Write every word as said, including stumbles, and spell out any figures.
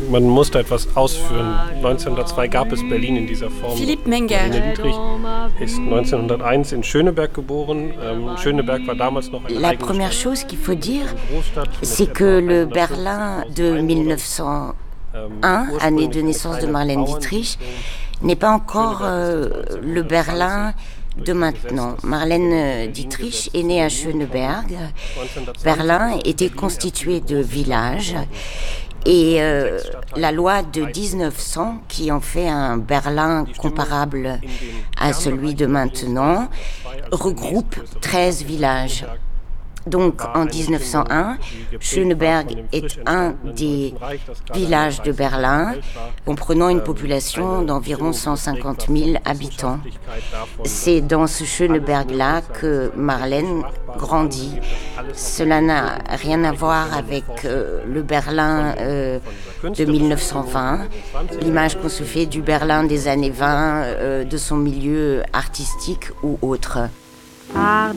Man musste etwas ausführen. neunzehnhundertzwei gab es Berlin in dieser Form. Philippe Menger. Marlene Dietrich ist neunzehnhunderteins in Schöneberg geboren. Ähm, Schöneberg war damals noch eine La première chose qu'il faut dire, c'est que le Berlin de mille neuf cent un, année de naissance de Marlène Dietrich, n'est pas encore euh, le Berlin de maintenant. Marlène Dietrich est née à Schöneberg. Berlin était constitué de villages et euh, la loi de dix-neuf cents, qui en fait un Berlin comparable à celui de maintenant, regroupe treize villages. Donc en dix-neuf cent un, Schöneberg est un des villages de Berlin, comprenant une population d'environ cent cinquante mille habitants. C'est dans ce Schöneberg-là que Marlène grandit. Cela n'a rien à voir avec euh, le Berlin euh, de mille neuf cent vingt, l'image qu'on se fait du Berlin des années vingt, euh, de son milieu artistique ou autre.